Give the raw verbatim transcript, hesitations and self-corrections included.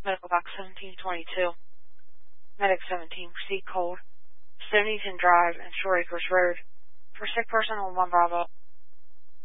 Medical box seventeen twenty-two. Medic seventeen, proceed cold. Stonington Drive and Shore Acres Road. For sick person on one Bravo.